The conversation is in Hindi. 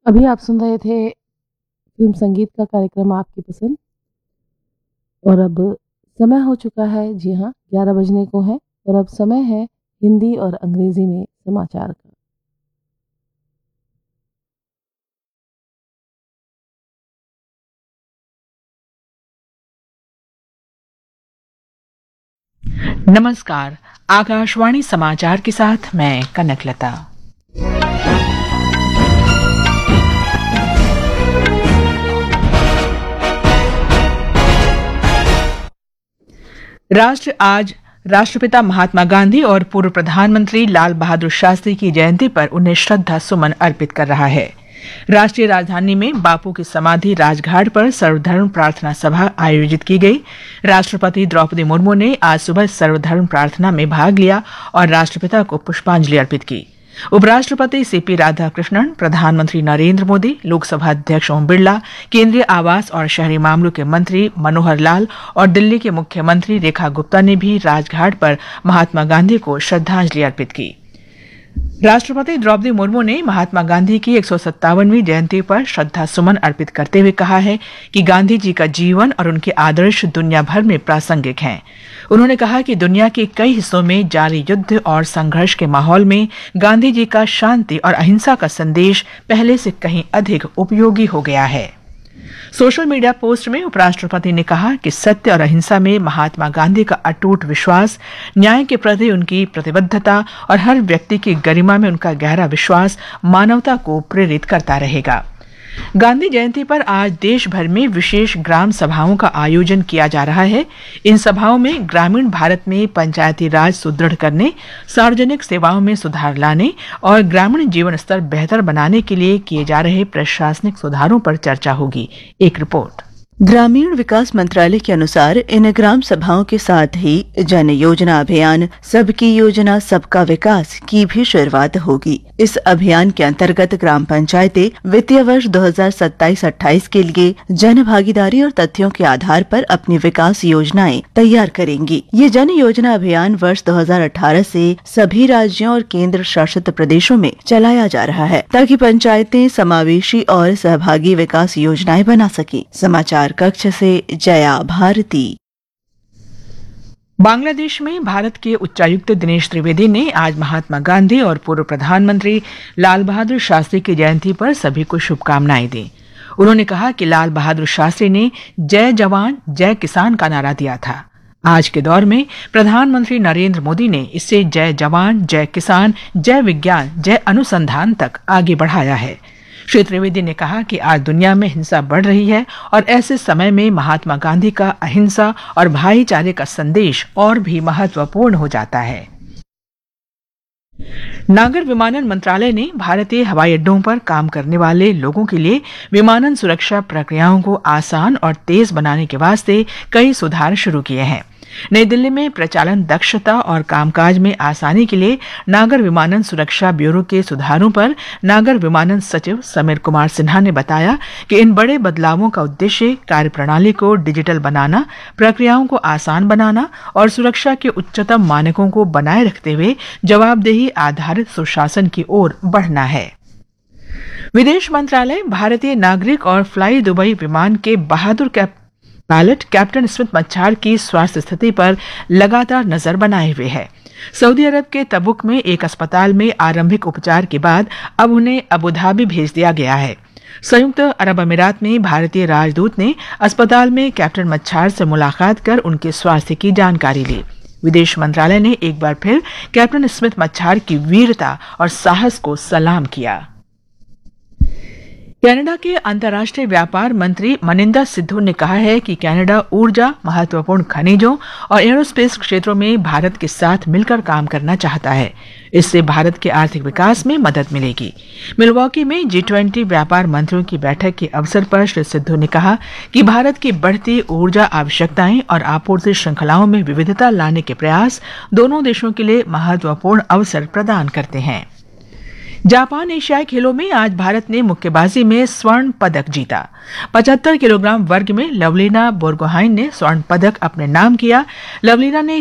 अभी आप सुन रहे थे फिल्म संगीत का कार्यक्रम आपकी पसंद। और अब समय हो चुका है, जी हाँ, 11 बजने को है। और अब समय है हिंदी और अंग्रेजी में समाचार का। नमस्कार। आकाशवाणी समाचार के साथ मैं कनकलता। राष्ट्र आज राष्ट्रपिता महात्मा गांधी और पूर्व प्रधानमंत्री लाल बहादुर शास्त्री की जयंती पर उन्हें श्रद्धा सुमन अर्पित कर रहा है। राष्ट्रीय राजधानी में बापू की समाधि राजघाट पर सर्वधर्म प्रार्थना सभा आयोजित की गई। राष्ट्रपति द्रौपदी मुर्मू ने आज सुबह सर्वधर्म प्रार्थना में भाग लिया और राष्ट्रपिता को पुष्पांजलि अर्पित की। उपराष्ट्रपति सीपी राधाकृष्णन, प्रधानमंत्री नरेंद्र मोदी, लोकसभा अध्यक्ष ओम बिरला, केंद्रीय आवास और शहरी मामलों के मंत्री मनोहर लाल और दिल्ली के मुख्यमंत्री रेखा गुप्ता ने भी राजघाट पर महात्मा गांधी को श्रद्धांजलि अर्पित की। राष्ट्रपति द्रौपदी मुर्मू ने महात्मा गांधी की 157वीं जयंती पर श्रद्धा सुमन अर्पित करते हुए कहा है कि गांधी जी का जीवन और उनके आदर्श दुनिया भर में प्रासंगिक हैं। उन्होंने कहा कि दुनिया के कई हिस्सों में जारी युद्ध और संघर्ष के माहौल में गांधी जी का शांति और अहिंसा का संदेश पहले से कहीं अधिक उपयोगी हो गया है। सोशल मीडिया पोस्ट में उपराष्ट्रपति ने कहा कि सत्य और अहिंसा में महात्मा गांधी का अटूट विश्वास, न्याय के प्रति उनकी प्रतिबद्धता और हर व्यक्ति की गरिमा में उनका गहरा विश्वास मानवता को प्रेरित करता रहेगा। गांधी जयंती पर आज देश भर में विशेष ग्राम सभाओं का आयोजन किया जा रहा है। इन सभाओं में ग्रामीण भारत में पंचायती राज सुदृढ़ करने, सार्वजनिक सेवाओं में सुधार लाने और ग्रामीण जीवन स्तर बेहतर बनाने के लिए किए जा रहे प्रशासनिक सुधारों पर चर्चा होगी। एक रिपोर्ट। ग्रामीण विकास मंत्रालय के अनुसार इन ग्राम सभाओं के साथ ही जन योजना अभियान सबकी योजना सबका विकास की भी शुरुआत होगी। इस अभियान के अंतर्गत ग्राम पंचायतें वित्तीय वर्ष 2027-28 के लिए जन भागीदारी और तथ्यों के आधार पर अपनी विकास योजनाएं तैयार करेंगी। ये जन योजना अभियान वर्ष 2018 से सभी राज्यों और केंद्र शासित प्रदेशों में चलाया जा रहा है, ताकि पंचायतें समावेशी और सहभागी विकास योजनाएं बना सकें। समाचार कक्ष से जया भारती। बांग्लादेश में भारत के उच्चायुक्त दिनेश त्रिवेदी ने आज महात्मा गांधी और पूर्व प्रधानमंत्री लाल बहादुर शास्त्री की जयंती पर सभी को शुभकामनाएं दी। उन्होंने कहा कि लाल बहादुर शास्त्री ने जय जवान जय किसान का नारा दिया था। आज के दौर में प्रधानमंत्री नरेंद्र मोदी ने इसे जय जवान जय किसान जय विज्ञान जय अनुसंधान तक आगे बढ़ाया है। श्री त्रिवेदी ने कहा कि आज दुनिया में हिंसा बढ़ रही है और ऐसे समय में महात्मा गांधी का अहिंसा और भाईचारे का संदेश और भी महत्वपूर्ण हो जाता है। नागर विमानन मंत्रालय ने भारतीय हवाई अड्डों पर काम करने वाले लोगों के लिए विमानन सुरक्षा प्रक्रियाओं को आसान और तेज बनाने के वास्ते कई सुधार शुरू किए हैं। नई दिल्ली में प्रचालन दक्षता और कामकाज में आसानी के लिए नागर विमानन सुरक्षा ब्यूरो के सुधारों पर नागर विमानन सचिव समीर कुमार सिन्हा ने बताया कि इन बड़े बदलावों का उद्देश्य कार्यप्रणाली को डिजिटल बनाना, प्रक्रियाओं को आसान बनाना और सुरक्षा के उच्चतम मानकों को बनाए रखते हुए जवाबदेही आधारित सुशासन की ओर बढ़ना है। विदेश मंत्रालय भारतीय नागरिक और फ्लाई दुबई विमान के बहादुर पायलट कैप्टन स्मिथ मच्छार की स्वास्थ्य स्थिति पर लगातार नजर बनाए हुए है। सऊदी अरब के तबुक में एक अस्पताल में आरंभिक उपचार के बाद अब उन्हें अबू धाबी भेज दिया गया है। संयुक्त अरब अमीरात में भारतीय राजदूत ने अस्पताल में कैप्टन मच्छार से मुलाकात कर उनके स्वास्थ्य की जानकारी ली। विदेश मंत्रालय ने एक बार फिर कैप्टन स्मिथ मच्छार की वीरता और साहस को सलाम किया। कनाडा के अंतर्राष्ट्रीय व्यापार मंत्री मनिंदर सिद्धू ने कहा है कि कनाडा ऊर्जा, महत्वपूर्ण खनिजों और एरोस्पेस क्षेत्रों में भारत के साथ मिलकर काम करना चाहता है। इससे भारत के आर्थिक विकास में मदद मिलेगी। मिलवॉकी में G20 व्यापार मंत्रियों की बैठक के अवसर पर श्री सिद्धू ने कहा कि भारत की बढ़ती ऊर्जा आवश्यकताएं और आपूर्ति श्रृंखलाओं में विविधता लाने के प्रयास दोनों देशों के लिए महत्वपूर्ण अवसर प्रदान करते हैं। जापान एशियाई खेलों में आज भारत ने मुक्केबाजी में स्वर्ण पदक जीता। 75 किलोग्राम वर्ग में लवलीना बोरगोहाइन ने स्वर्ण पदक अपने नाम किया। लवलीना ने